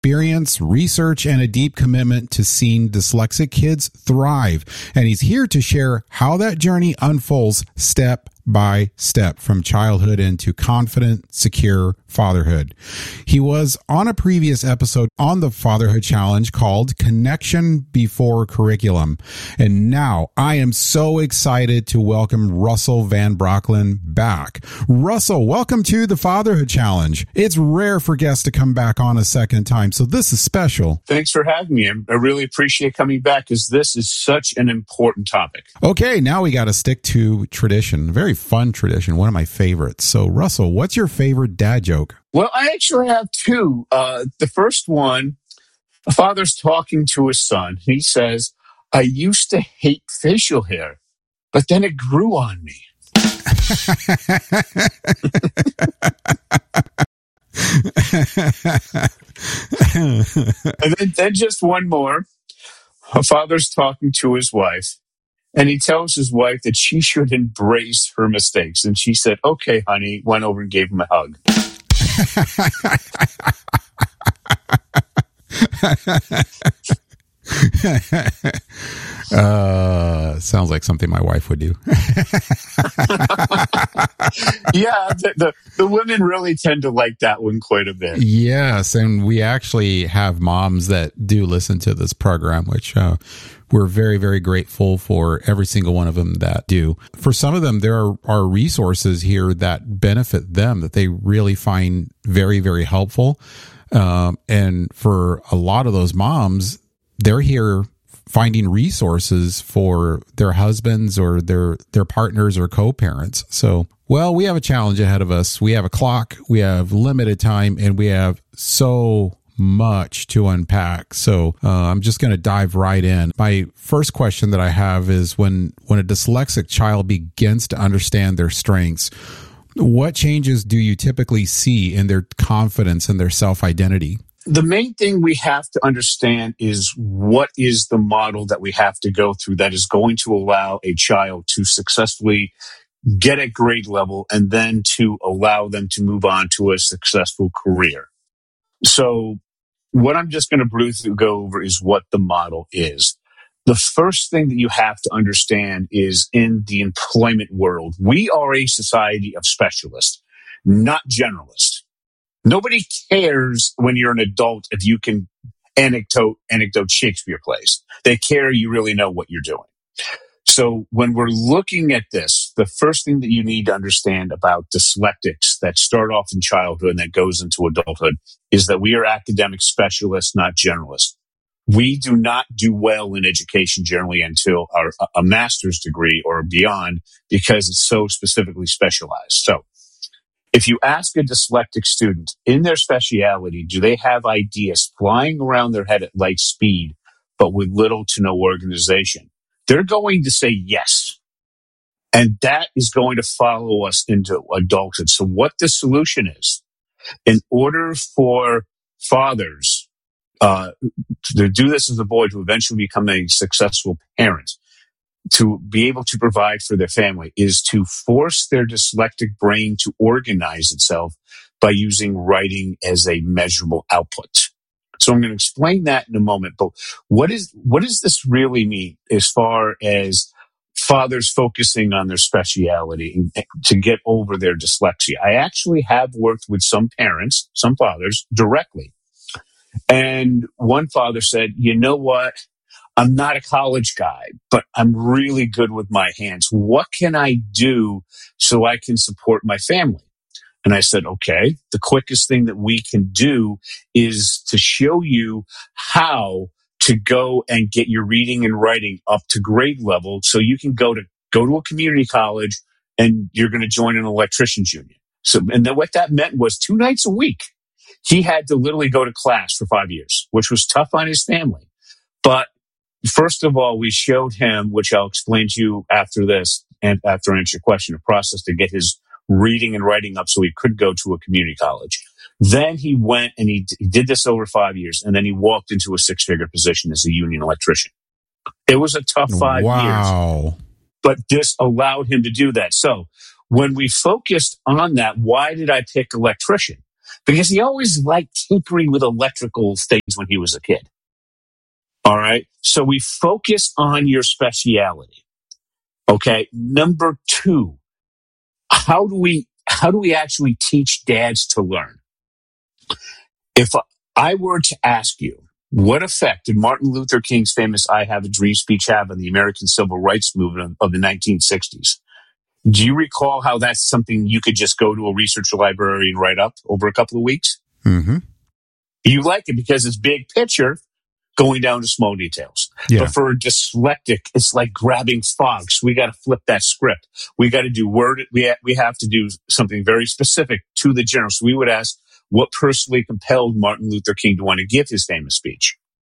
experience, research, and a deep commitment to seeing dyslexic kids thrive. And he's here to share how that journey unfolds step by step from childhood into confident, secure fatherhood. He was on a previous episode on the Fatherhood Challenge called Connection Before Curriculum. And now I am so excited to welcome Russell Van Brocklin back. Russell, welcome to the Fatherhood Challenge. It's rare for guests to come back on a second time, so this is special. Thanks for having me. I really appreciate coming back because this is such an important topic. Okay, now we got to stick to tradition. Very fun tradition, one of my favorites. So, Russell, what's your favorite dad joke? Well, I actually have two. The first one, a father's talking to his son. He says, "I used to hate facial hair, but then it grew on me." And then just one more. A father's talking to his wife, and he tells his wife that she should embrace her mistakes. And she said, "Okay, honey," went over and gave him a hug. Sounds like something my wife would do. Yeah, the women really tend to like that one quite a bit. Yes, and we actually have moms that do listen to this program, which we're very, very grateful for every single one of them that do. For some of them, there are resources here that benefit them that they really find very, very helpful. And for a lot of those moms, they're here finding resources for their husbands or their partners or co-parents. So, well, we have a challenge ahead of us. We have a clock, we have limited time, and we have so much to unpack. So I'm just going to dive right in. My first question that I have is when a dyslexic child begins to understand their strengths, what changes do you typically see in their confidence and their self-identity? The main thing we have to understand is what is the model that we have to go through that is going to allow a child to successfully get at grade level and then to allow them to move on to a successful career. So what I'm just going to briefly go over is what the model is. The first thing that you have to understand is in the employment world, we are a society of specialists, not generalists. Nobody cares when you're an adult if you can anecdote Shakespeare plays. They care you really know what you're doing. So when we're looking at this, the first thing that you need to understand about dyslexics that start off in childhood and that goes into adulthood is that we are academic specialists, not generalists. We do not do well in education generally until a master's degree or beyond because it's so specifically specialized. So if you ask a dyslexic student in their speciality, do they have ideas flying around their head at light speed, but with little to no organization? They're going to say yes. And that is going to follow us into adulthood. So what the solution is, in order for fathers to do this as a boy to eventually become a successful parent, to be able to provide for their family, is to force their dyslexic brain to organize itself by using writing as a measurable output. So I'm going to explain that in a moment. But what does this really mean as far as fathers focusing on their speciality and to get over their dyslexia? I actually have worked with some parents, some fathers directly. And one father said, "You know what? I'm not a college guy, but I'm really good with my hands. What can I do so I can support my family?" And I said, "Okay, the quickest thing that we can do is to show you how to go and get your reading and writing up to grade level so you can go to a community college and you're going to join an electrician's union." So, and then what that meant was 2 nights a week. He had to literally go to class for 5 years, which was tough on his family. But first of all, we showed him, which I'll explain to you after this, and after I answer your question, a process to get his reading and writing up so he could go to a community college. Then he went and he did this over 5 years, and then he walked into a 6-figure position as a union electrician. It was a tough 5 years, but this allowed him to do that. So when we focused on that, why did I pick electrician? because he always liked tinkering with electrical things when he was a kid. All right. So we focus on your speciality. Okay. Number 2, how do we actually teach dads to learn? If I were to ask you, what effect did Martin Luther King's famous I Have a Dream speech have on the American civil rights movement of the 1960s? Do you recall how that's something you could just go to a research library and write up over a couple of weeks? Mm-hmm. You like it because it's big picture going down to small details. Yeah. But for a dyslexic, it's like grabbing fog. So we got to flip that script. We got to do we have to do something very specific to the general. So we would ask, what personally compelled Martin Luther King to want to give his famous speech?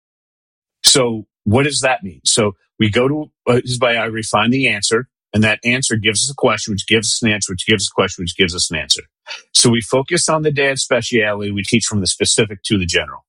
So what does that mean? So we go to his biography, find the answer, and that answer gives us a question, which gives us an answer, which gives us a question, which gives us an answer. So we focus on the dad's speciality. We teach from the specific to the general.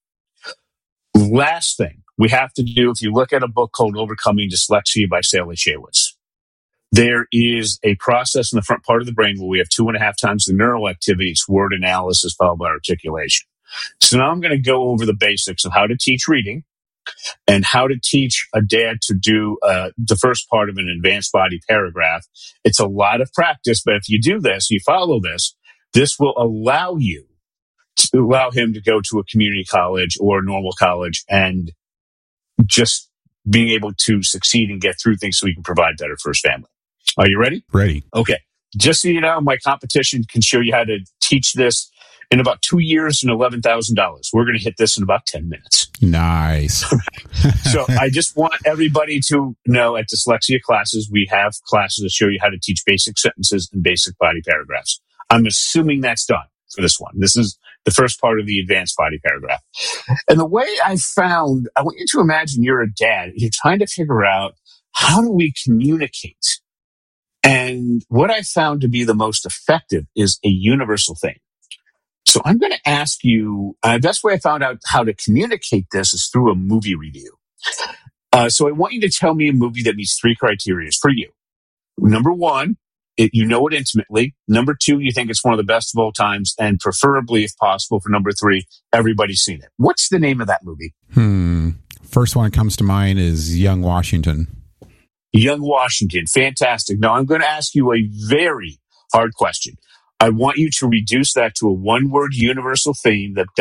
Last thing we have to do, if you look at a book called Overcoming Dyslexia by Sally Shaywitz, there is a process in the front part of the brain where we have 2.5 times the neural activity. It's word analysis followed by articulation. So now I'm going to go over the basics of how to teach reading and how to teach a dad to do the first part of an advanced body paragraph. It's a lot of practice, but if you do this, you follow this, this will allow him to go to a community college or a normal college and just being able to succeed and get through things so he can provide better for his family. Are you ready? Ready. Okay. Just so you know, my competition can show you how to teach this in about 2 years and $11,000. We're going to hit this in about 10 minutes. Nice. So I just want everybody to know at dyslexia classes, we have classes that show you how to teach basic sentences and basic body paragraphs. I'm assuming that's done for this one. This is the first part of the advanced body paragraph. And the way I want you to imagine you're a dad. You're trying to figure out, how do we communicate? And what I found to be the most effective is a universal thing. So I'm going to ask you, the best way I found out how to communicate this is through a movie review. So I want you to tell me a movie that meets 3 criteria for you. Number 1, you know it intimately. Number 2, you think it's one of the best of all times. And preferably, if possible, for number 3, everybody's seen it. What's the name of that movie? First one that comes to mind is Young Washington. Young Washington. Fantastic. Now, I'm going to ask you a very hard question. I want you to reduce that to a one-word universal theme that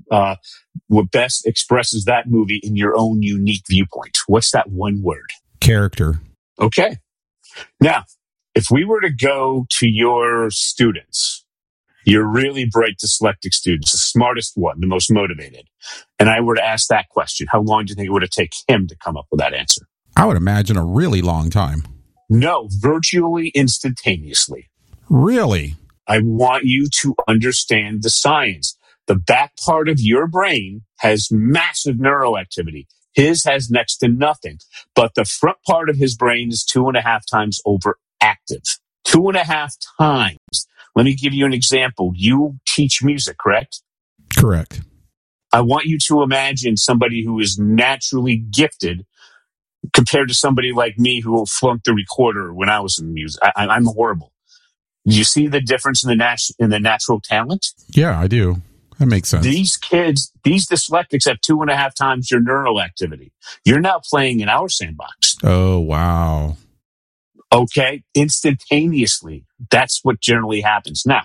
best expresses that movie in your own unique viewpoint. What's that one word? Character. Okay. Now, if we were to go to your students, your really bright dyslexic students, the smartest one, the most motivated, and I were to ask that question, how long do you think it would have taken him to come up with that answer? I would imagine a really long time. No, virtually instantaneously. Really? I want you to understand the science. The back part of your brain has massive neural activity. His has next to nothing. But the front part of his brain is 2.5 times overactive. 2.5 times. Let me give you an example. You teach music, correct? Correct. I want you to imagine somebody who is naturally gifted compared to somebody like me who flunked the recorder when I was in music. I'm horrible. Do you see the difference in the natural talent? Yeah, I do. That makes sense. These kids, these dyslexics have 2.5 times your neural activity. You're now playing in our sandbox. Oh, wow. Okay. Instantaneously. That's what generally happens. Now,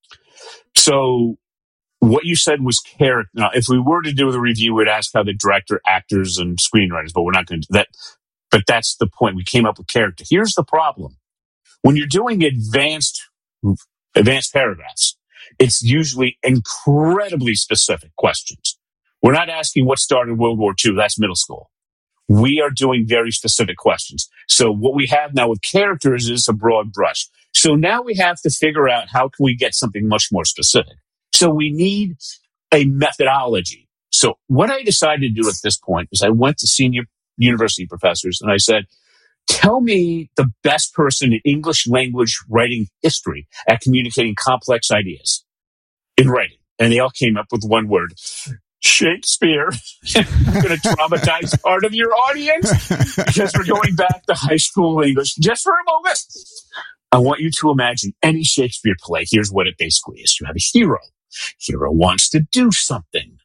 so what you said was character. Now, if we were to do the review, we'd ask how the director, actors, and screenwriters, but we're not going to do that. But that's the point. We came up with character. Here's the problem. When you're doing advanced paragraphs, it's usually incredibly specific questions. We're not asking what started World War II. That's middle school. We are doing very specific questions. So what we have now with characters is a broad brush. So now we have to figure out how can we get something much more specific. So we need a methodology. So what I decided to do at this point is I went to senior university professors and I said, tell me the best person in English language writing history at communicating complex ideas in writing. And they all came up with one word, Shakespeare. I'm going to traumatize part of your audience because we're going back to high school English. Just for a moment, I want you to imagine any Shakespeare play. Here's what it basically is. You have a hero. Hero wants to do something.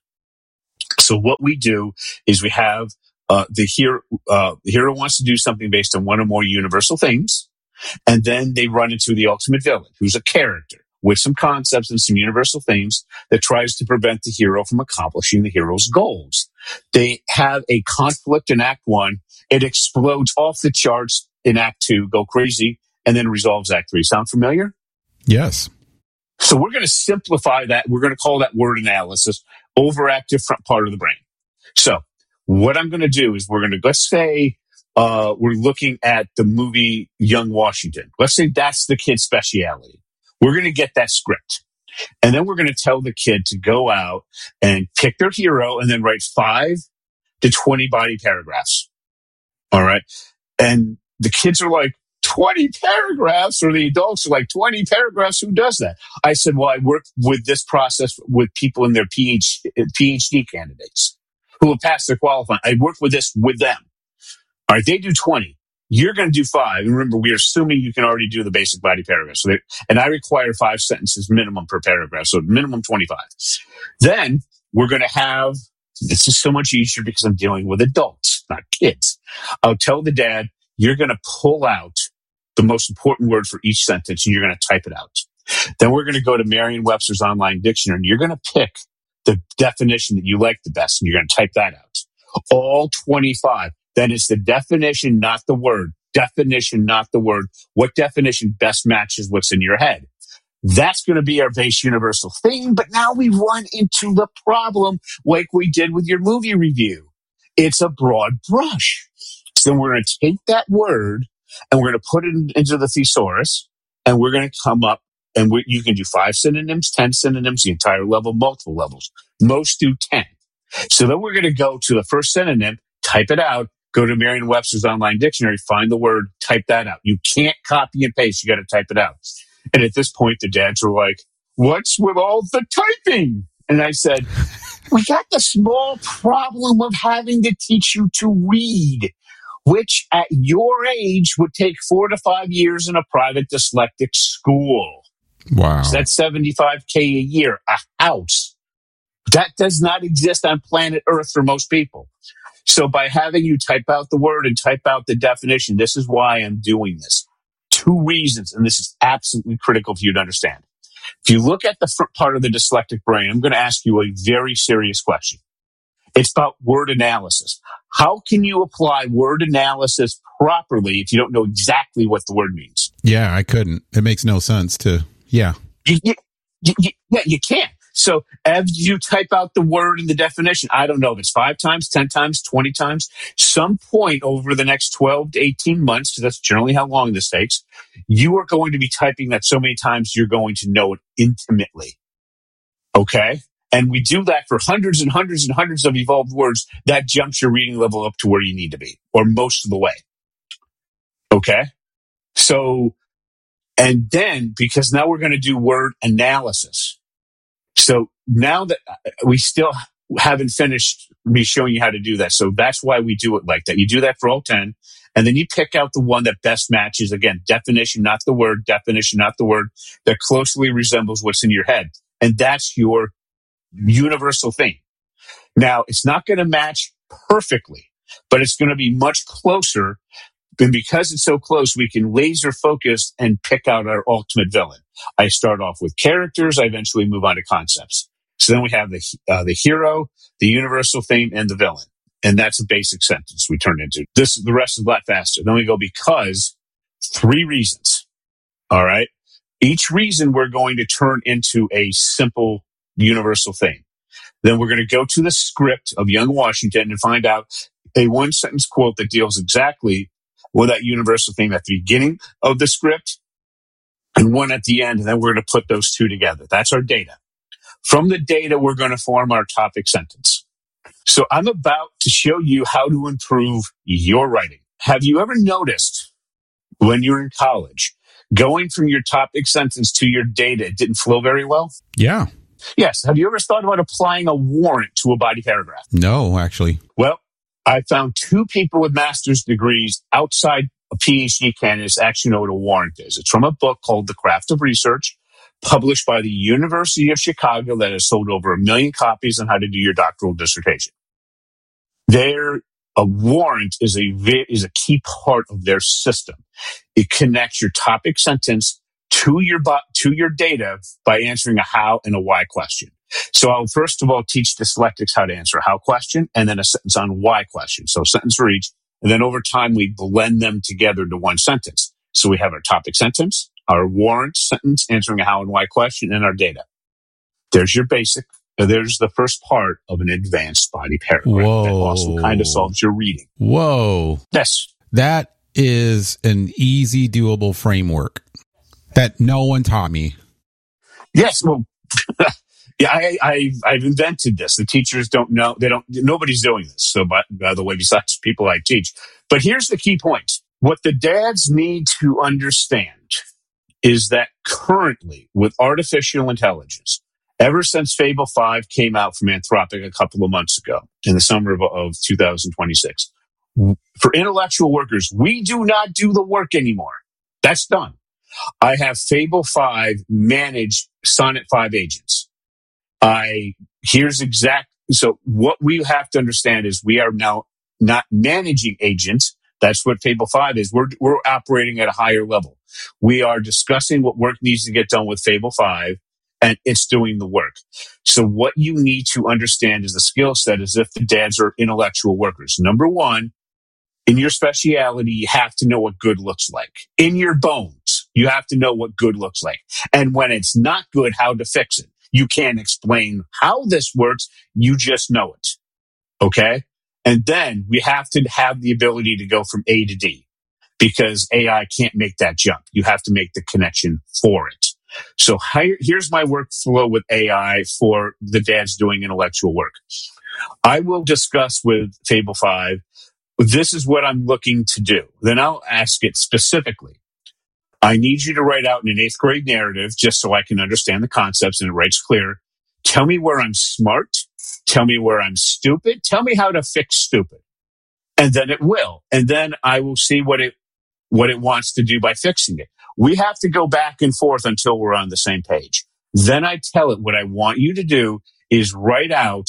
So what we do is we have the hero wants to do something based on one or more universal themes. And then they run into the ultimate villain, who's a character with some concepts and some universal themes that tries to prevent the hero from accomplishing the hero's goals. They have a conflict in Act 1. It explodes off the charts in Act 2, go crazy, and then resolves Act 3. Sound familiar? Yes. So we're going to simplify that. We're going to call that word analysis, overactive front part of the brain. So what I'm going to do is let's say we're looking at the movie Young Washington. Let's say that's the kid's speciality. We're going to get that script. And then we're going to tell the kid to go out and pick their hero and then write 5 to 20 body paragraphs. All right. And the kids are like, 20 paragraphs, or the adults are like 20 paragraphs. Who does that? I said, well, I work with this process with people in their PhD candidates who have passed their qualifying. I work with this with them. All right. They do 20. You're going to do 5. And remember, we're assuming you can already do the basic body paragraph. And I require 5 sentences minimum per paragraph. So minimum 25. Then we're going to have, this is so much easier because I'm dealing with adults, not kids. I'll tell the dad, you're going to pull out the most important word for each sentence and you're going to type it out. Then we're going to go to Merriam-Webster's online dictionary and you're going to pick the definition that you like the best and you're going to type that out. All 25. Then it's the definition, not the word. Definition, not the word. What definition best matches what's in your head? That's going to be our base universal thing. But now we run into the problem like we did with your movie review. It's a broad brush. So then we're going to take that word and we're going to put it into the thesaurus and we're going to come up and you can do 5 synonyms, 10 synonyms, the entire level, multiple levels. Most do 10. So then we're going to go to the first synonym, type it out, go to Merriam-Webster's online dictionary, find the word, type that out. You can't copy and paste. You got to type it out. And at this point, the dads were like, what's with all the typing? And I said, we got the small problem of having to teach you to read, which at your age would take 4 to 5 years in a private dyslexic school. Wow. So that's $75K a year, a house. That does not exist on planet Earth for most people. So by having you type out the word and type out the definition, this is why I'm doing this. 2 reasons, and this is absolutely critical for you to understand. If you look at the front part of the dyslexic brain, I'm going to ask you a very serious question. It's about word analysis. How can you apply word analysis properly if you don't know exactly what the word means? Yeah, I couldn't. It makes no sense to, yeah. Yeah, you can't. So as you type out the word and the definition, I don't know if it's 5 times, 10 times, 20 times, some point over the next 12 to 18 months, because that's generally how long this takes, you are going to be typing that so many times you're going to know it intimately. Okay? And we do that for hundreds and hundreds and hundreds of evolved words. That jumps your reading level up to where you need to be, or most of the way. Okay? So, and then, because now we're going to do word analysis. So now that we still haven't finished me showing you how to do that. So that's why we do it like that. You do that for all 10, and then you pick out the one that best matches. Again, definition, not the word, definition, not the word, that closely resembles what's in your head. And that's your universal thing. Now, it's not going to match perfectly, but it's going to be much closer. And because it's so close, we can laser focus and pick out our ultimate villain. I start off with characters. I eventually move on to concepts. So then we have the hero, the universal theme, and the villain. And that's a basic sentence we turn into. The rest is a lot faster. Then we go because 3 reasons. All right. Each reason we're going to turn into a simple universal theme. Then we're going to go to the script of Young Washington and find out a 1-sentence quote that deals exactly with that universal theme at the beginning of the script and one at the end. And then we're going to put those 2 together. That's our data. From the data, we're going to form our topic sentence. So I'm about to show you how to improve your writing. Have you ever noticed when you're in college, going from your topic sentence to your data, it didn't flow very well? Yeah. Yes. Have you ever thought about applying a warrant to a body paragraph? No, actually. Well, I found 2 people with master's degrees outside of PhD candidates actually know what a warrant is. It's from a book called The Craft of Research published by the University of Chicago that has sold over 1 million copies on how to do your doctoral dissertation. A warrant is a key part of their system. It connects your topic sentence to your data by answering a how and a why question. So I'll first of all teach dyslexics how to answer a how question and then a sentence on why question. So a sentence for each. And then over time, we blend them together to one sentence. So we have our topic sentence, our warrant sentence answering a how and why question, and our data. There's your basic. There's the first part of an advanced body paragraph. Whoa. That also kind of solves your reading. Whoa. Yes. That is an easy, doable framework that no one taught me. Yes. Well, yeah, I've invented this. The teachers don't know. Nobody's doing this. So by the way, besides people I teach. But here's the key point. What the dads need to understand is that currently with artificial intelligence, ever since Fable 5 came out from Anthropic a couple of months ago in the summer of 2026, for intellectual workers, we do not do the work anymore. That's done. I have Fable 5 manage Sonnet 5 agents. So what we have to understand is we are now not managing agents. That's what Fable 5 is. We're operating at a higher level. We are discussing what work needs to get done with Fable 5, and it's doing the work. So what you need to understand is the skill set is if the dads are intellectual workers. Number one, in your speciality, you have to know what good looks like. In your bones, you have to know what good looks like. And when it's not good, how to fix it. You can't explain how this works. You just know it. Okay? And then we have to have the ability to go from A to D because AI can't make that jump. You have to make the connection for it. So here's my workflow with AI for the dads doing intellectual work. I will discuss with Fable 5, this is what I'm looking to do. Then I'll ask it specifically. I need you to write out in an 8th grade narrative just so I can understand the concepts and it writes clear. Tell me where I'm smart. Tell me where I'm stupid. Tell me how to fix stupid. And then it will. And then I will see what it wants to do by fixing it. We have to go back and forth until we're on the same page. Then I tell it what I want you to do is write out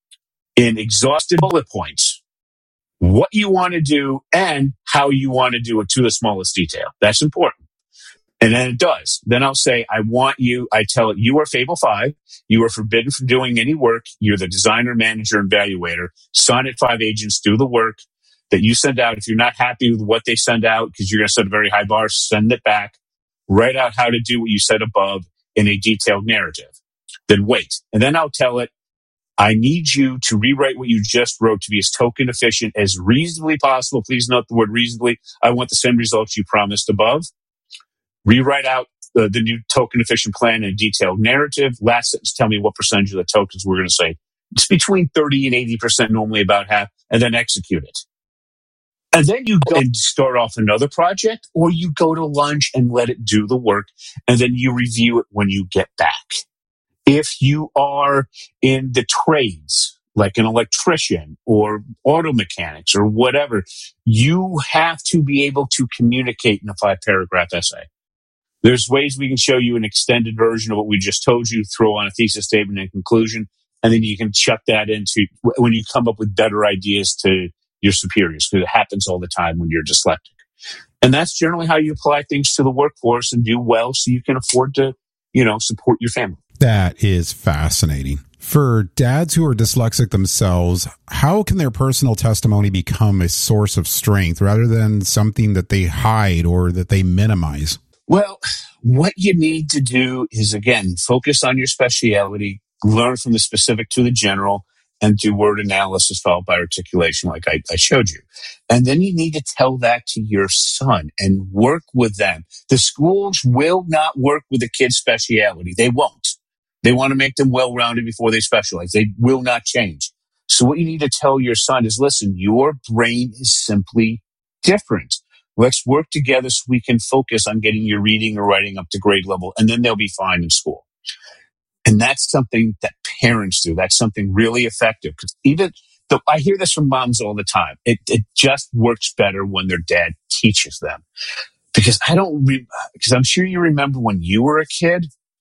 in exhaustive bullet points what you want to do and how you want to do it to the smallest detail. That's important. And then it does. Then I'll say, I tell it, you are Fable 5. You are forbidden from doing any work. You're the designer, manager, and evaluator. Sonnet 5 agents do the work that you send out. If you're not happy with what they send out, because you're going to set a very high bar, send it back. Write out how to do what you said above in a detailed narrative. Then wait. And then I'll tell it, I need you to rewrite what you just wrote to be as token efficient as reasonably possible. Please note the word reasonably. I want the same results you promised above. Rewrite out the new token efficient plan in a detailed narrative. Last sentence, tell me what percentage of the tokens we're going to say. It's between 30 and 80%, normally about half, and then execute it. And then you go and start off another project, or you go to lunch and let it do the work, and then you review it when you get back. If you are in the trades, like an electrician or auto mechanics or whatever, you have to be able to communicate in a 5-paragraph essay. There's ways we can show you an extended version of what we just told you, throw on a thesis statement and conclusion, and then you can chuck that into when you come up with better ideas to your superiors, because it happens all the time when you're dyslexic. And that's generally how you apply things to the workforce and do well so you can afford to, support your family. That is fascinating. For dads who are dyslexic themselves, how can their personal testimony become a source of strength rather than something that they hide or that they minimize? Well, what you need to do is, again, focus on your speciality, learn from the specific to the general, and do word analysis followed by articulation like I showed you. And then you need to tell that to your son and work with them. The schools will not work with the kid's speciality. They won't. They want to make them well-rounded before they specialize. They will not change. So what you need to tell your son is, listen, your brain is simply different. Let's work together so we can focus on getting your reading or writing up to grade level, and then they'll be fine in school. And that's something that parents do. That's something really effective. Because I hear this from moms all the time. It just works better when their dad teaches them. Because I'm sure you remember when you were a kid,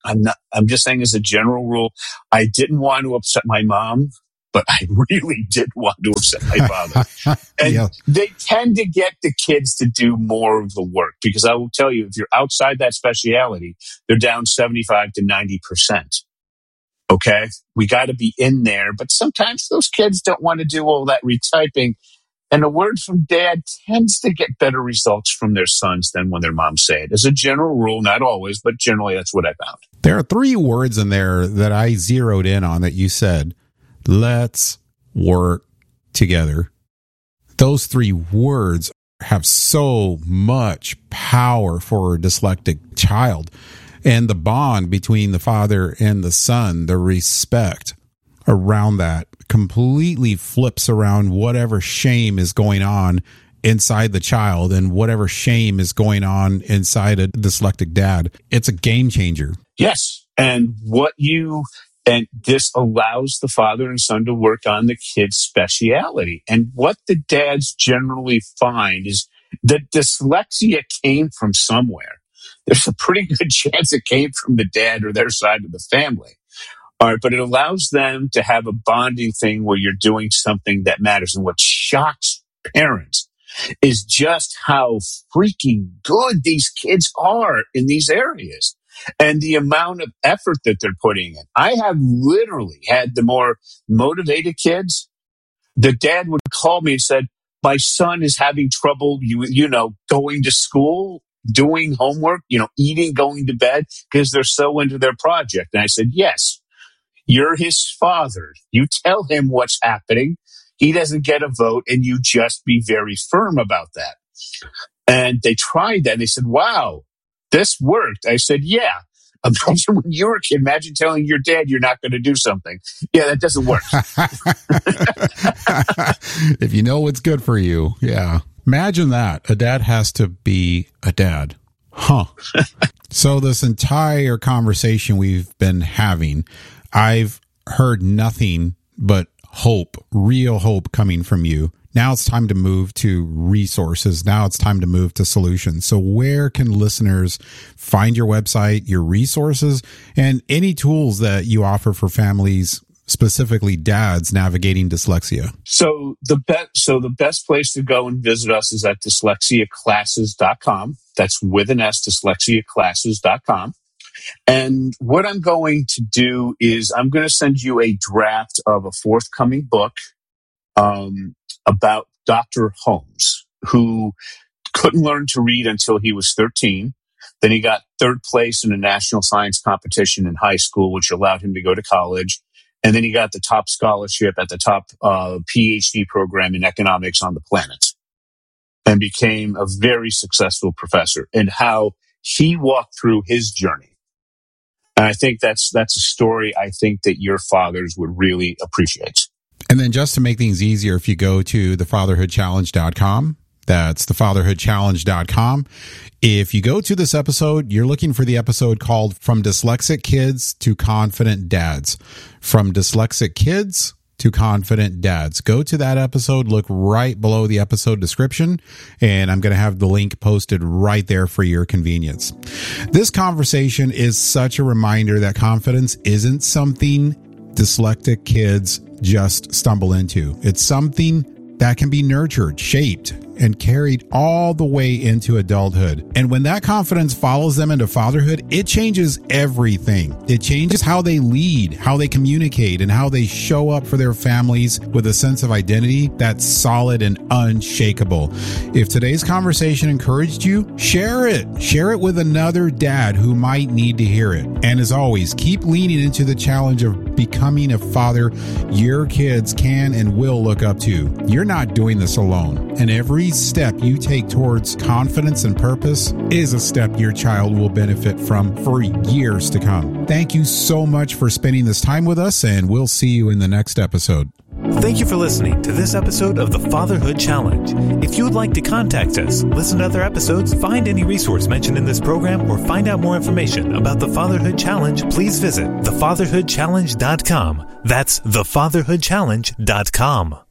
I'm just saying as a general rule, I didn't want to upset my mom, but I really did want to upset my father. And they tend to get the kids to do more of the work, because I will tell you, if you're outside that speciality, they're down 75 to 90%. Okay. We got to be in there, but sometimes those kids don't want to do all that retyping. And a word from dad tends to get better results from their sons than when their moms say it. As a general rule, not always, but generally that's what I found. There are 3 words in there that I zeroed in on that you said. Let's work together. Those 3 words have so much power for a dyslexic child. And the bond between the father and the son, the respect around that, completely flips around whatever shame is going on inside the child and whatever shame is going on inside a dyslexic dad. It's a game changer. Yes. And this allows the father and son to work on the kid's speciality. And what the dads generally find is that dyslexia came from somewhere. There's a pretty good chance it came from the dad or their side of the family. All right, but it allows them to have a bonding thing where you're doing something that matters. And what shocks parents is just how freaking good these kids are in these areas and the amount of effort that they're putting in. I have literally had the more motivated kids. The dad would call me and said, my son is having trouble, going to school, doing homework, eating, going to bed, because they're so into their project. And I said, yes, you're his father. You tell him what's happening. He doesn't get a vote, and you just be very firm about that. And they tried that. And they said, wow, this worked. I said, yeah. Imagine when you were a kid, imagine telling your dad you're not going to do something. Yeah, that doesn't work. If you know what's good for you. Yeah. Imagine that. A dad has to be a dad. Huh. So this entire conversation we've been having, I've heard nothing but hope, real hope coming from you. Now it's time to move to resources. Now it's time to move to solutions. So where can listeners find your website, your resources, and any tools that you offer for families, specifically dads, navigating dyslexia? So the best place to go and visit us is at dyslexiaclasses.com. That's with an S, dyslexiaclasses.com. And what I'm going to do is I'm going to send you a draft of a forthcoming book about Dr. Holmes, who couldn't learn to read until he was 13. Then he got 3rd place in a national science competition in high school, which allowed him to go to college. And then he got the top scholarship at the top PhD program in economics on the planet and became a very successful professor, and how he walked through his journey. And I think that's a story I think that your fathers would really appreciate. And then just to make things easier, if you go to thefatherhoodchallenge.com, that's thefatherhoodchallenge.com. If you go to this episode, you're looking for the episode called From Dyslexic Kids to Confident Dads. From Dyslexic Kids to Confident Dads. Go to that episode, look right below the episode description, and I'm going to have the link posted right there for your convenience. This conversation is such a reminder that confidence isn't something dyslexic kids just stumble into. It's something that can be nurtured, shaped, and carried all the way into adulthood. And when that confidence follows them into fatherhood, it changes everything. It changes how they lead, how they communicate, and how they show up for their families with a sense of identity that's solid and unshakable. If today's conversation encouraged you, share it. Share it with another dad who might need to hear it. And as always, keep leaning into the challenge of becoming a father your kids can and will look up to. You're not doing this alone. And every step you take towards confidence and purpose is a step your child will benefit from for years to come. Thank you so much for spending this time with us, and we'll see you in the next episode. Thank you for listening to this episode of the Fatherhood Challenge. If you would like to contact us, listen to other episodes, find any resource mentioned in this program, or find out more information about the Fatherhood Challenge, please visit thefatherhoodchallenge.com. That's thefatherhoodchallenge.com.